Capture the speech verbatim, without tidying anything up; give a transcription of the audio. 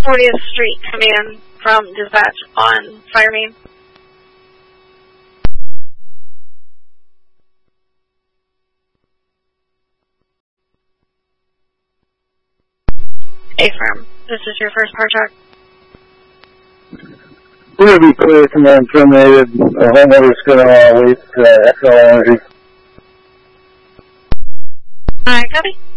fortieth Street Command from dispatch on fire main. A-firm, this is your first power truck. We're going to be clear from the terminated. The homeowner's going to uh, wait uh, X L Energy. Alright, copy.